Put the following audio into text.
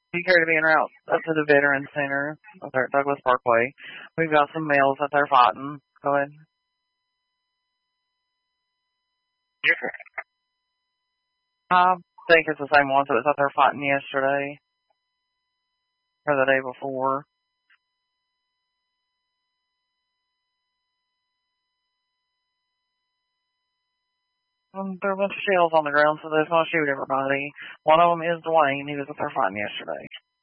He carried me en route up to the Veterans Center up there at Douglas Parkway. We've got some males out there fighting. Go ahead. I think it's the same ones that was out there fighting yesterday or the day before. There were shells on the ground, so they're going to shoot everybody. One of them is Dwayne. He was up there fighting yesterday.